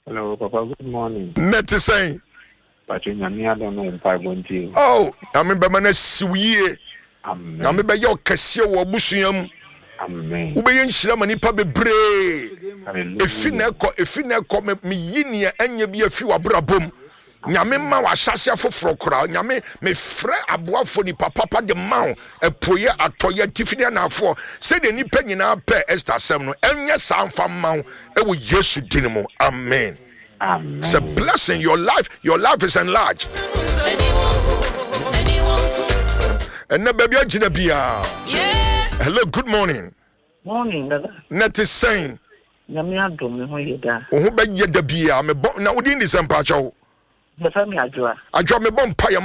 Hello, Papa. Good morning. Net is saying. But you don't know 512. Oh, I remember my suye. Amen. I remember your cassia or busham. Amen. Ubeyin Shramani Pabe. If you never come me yinia and you be a few abrabum. Nyame ma wa hyase for kra nyame me frɛ aboa fo ni papa de ma epoye atoye tifini na afo se de nipa nyina pɛ Esther sem no enye sanfa ma e wo Yesu dinimo. Amen. Amen. It's a blessing. Your life is enlarged. And na baby agina bia. Hello, good morning. Morning, Dada. Net is saying Nyame adom me ho yeda. Wo ho be yeda bia me na wodi ndi sempa chawo. The family adwa. Adwa me bom pa